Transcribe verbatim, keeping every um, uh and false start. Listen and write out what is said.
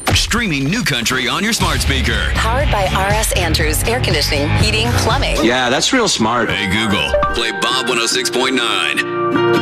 Streaming New Country on your smart speaker. Powered by R S Andrews Air Conditioning, Heating, Plumbing. Yeah, that's real smart. Hey, Google, play Bob one oh six point nine.